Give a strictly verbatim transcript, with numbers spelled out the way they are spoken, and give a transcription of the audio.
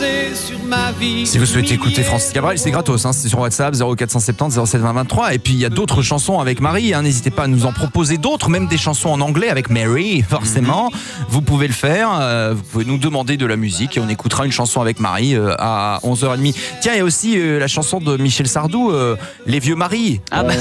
danser sur ma vie. Si vous souhaitez écouter Francis Cabrel, c'est gratos, hein, c'est sur WhatsApp zéro quatre cent soixante-dix zéro sept vingt vingt-trois. Et puis il y a d'autres chansons avec Marie, hein, n'hésitez pas à nous en proposer d'autres, même des chansons en anglais avec Mary, forcément. Mm-hmm. Vous pouvez le faire, euh, vous pouvez nous demander de la musique et on écoutera une chanson avec Marie euh, à onze heures trente. Tiens, il y a aussi euh, la chanson de Michel Sardou, euh, Les Vieux Maris. Ah bah.